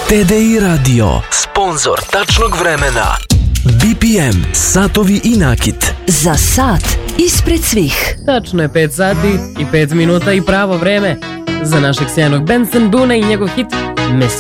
TDI Radio, sponzor tačnog vremena. BPM, satovi i nakit. Za sat ispred svih. Tačno je 5 sati i 5 minuta i pravo vreme za našeg sjajnog Benson Boona i njegov hit